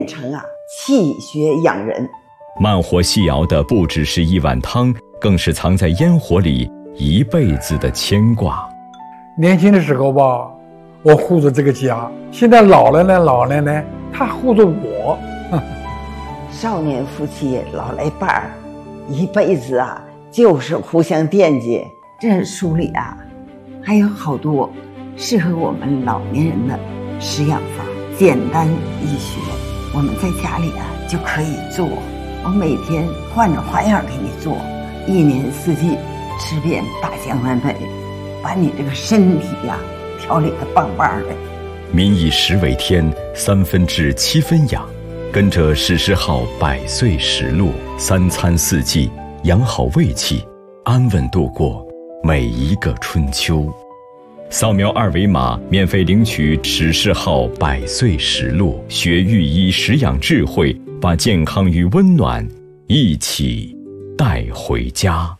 成气血养人。 慢火细熬的不只是一碗汤，更是藏在烟火里一辈子的牵挂。 年轻的时候吧，我护着这个家，现在老了呢，他护着我。 少年夫妻老来伴儿，一辈子就是互相惦记。这书里还有好多适合我们老年人的食养法，简单易学，我们在家里就可以做。我每天换着花样给你做，一年四季吃遍大江南北，把你这个身体调理得棒棒的。 民以食为天，3分治7分养。跟着史诗号100岁实录，3餐4季，养好胃气，安稳度过每一个春秋。扫描2维码，免费领取史诗号100岁实录，学御医食养智慧，把健康与温暖一起带回家。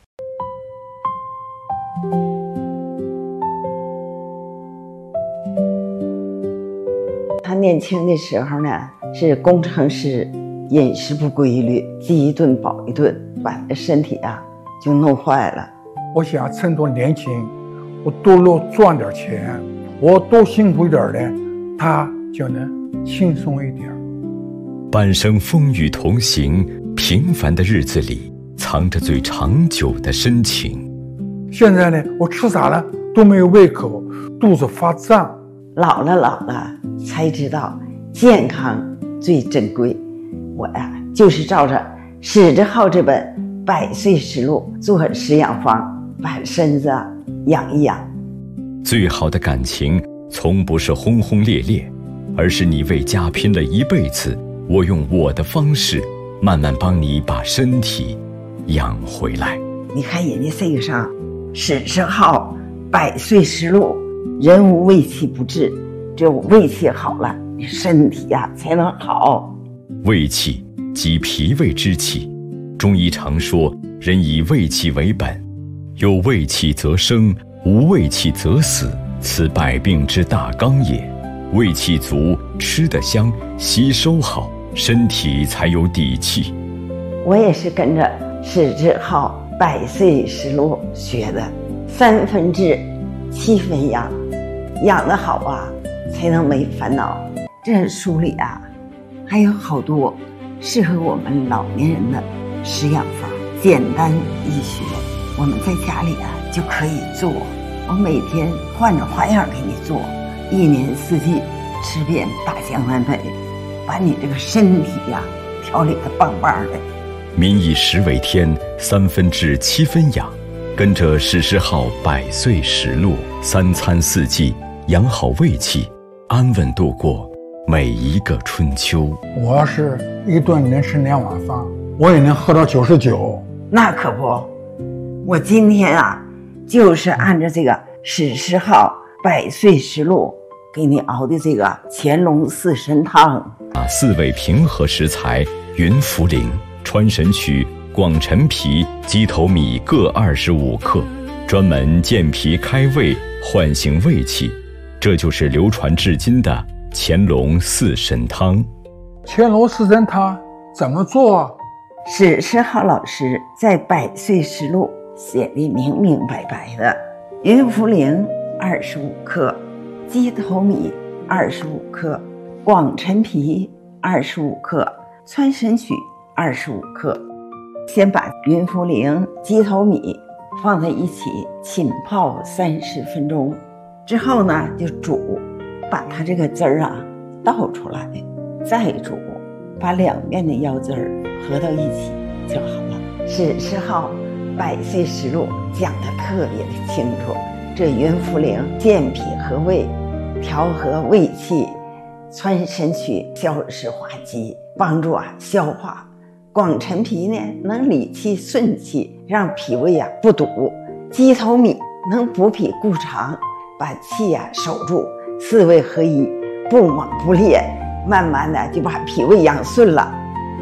他年轻的时候呢，是工程师，饮食不规律，饥一顿饱一顿，把身体就弄坏了。 我想趁着年轻，我多赚点钱，我多辛苦一点呢，他就能轻松一点。 半生风雨同行，平凡的日子里藏着最长久的深情。 现在呢，我吃啥呢都没有胃口，肚子发胀。 老了才知道健康最珍贵。我就是照着史志浩这本100岁实录做食养方，把身子养一养。 最好的感情从不是轰轰烈烈，而是你为家拼了一辈子，我用我的方式慢慢帮你把身体养回来。 你看人家这个上史志浩100岁实录，人无胃气不治，只有胃气好了，你身体才能好。 胃气即脾胃之气，中医常说人以胃气为本，有胃气则生，无胃气则死，此百病之大纲也。胃气足，吃得香，吸收好，身体才有底气。 我也是跟着史志浩100岁实录学的，3分治7分养，养得好才能没烦恼。这书里还有好多适合我们老年人的食养法，简单易学，我们在家里就可以做。我每天换着花样给你做，一年四季吃遍大江南北，把你这个身体调理得棒棒的。 民以食为天，3分治7分养。跟着史诗号100岁实录，3餐4季，养好胃气，安稳度过每一个春秋。 我要是一顿能吃2碗饭，我也能喝到99。 那可不，我今天就是按照这个史诗号100岁实录给你熬的这个乾隆4神汤。 4味平和食材：云茯苓、川芪曲、广陈皮、鸡头米各25克，专门健脾开胃，唤醒胃气。这就是流传至今的乾隆4神汤。 乾隆4神汤怎么做史诗浩老师在100岁实录写的明明白白的。云茯苓25克，鸡头米25克，广陈皮25克，川芪曲25克。先把云茯苓、鸡头米放在一起浸泡30分钟，之后呢就煮，把它这个汁儿倒出来，再煮，把两面的腰汁儿合到一起就好了。史诗浩100岁实录讲得特别的清楚。这云茯苓健脾和胃，调和胃气；川芪曲消食化积，帮助消化；广陈皮呢能理气顺气，让脾胃不堵；鸡头米能补脾固肠，把气守住。4味合一，不猛不烈，慢慢的就把脾胃养顺了。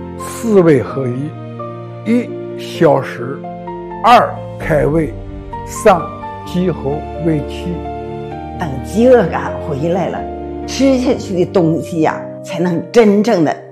4味合一：1消食，2开胃，3激活胃气。 等饥饿感回来了，吃下去的东西才能真正的